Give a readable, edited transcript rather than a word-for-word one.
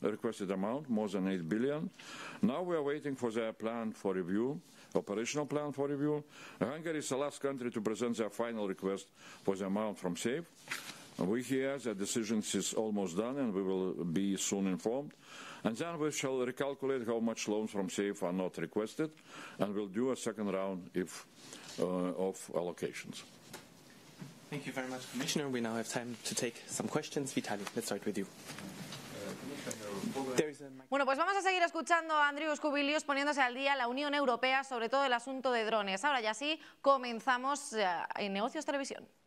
requested amount, more than 8 billion. Now we are waiting for their plan for review, operational plan for review. Hungary is the last country to present their final request for the amount from SAFE. We hear the decision is almost done and we will be soon informed. And then we shall recalculate how much loans from SAFE are not requested and we'll do a second round of allocations. Thank you very much, Commissioner. We now have time to take some questions. Vitaly, let's start with you. Bueno, pues vamos a seguir escuchando a Andrius Kubilius poniéndose al día la Unión Europea sobre todo el asunto de drones. Ahora ya sí, comenzamos en Negocios Televisión.